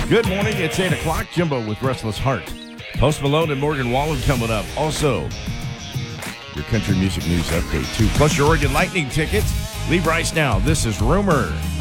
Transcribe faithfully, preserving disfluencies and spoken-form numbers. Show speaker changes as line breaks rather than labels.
Good morning. It's eight o'clock. Jimbo with Restless Heart. Post Malone and Morgan Wallen coming up. Also, your country music news update, too. Plus your Oregon Lightning tickets. Leave Rice now. This is Rumor.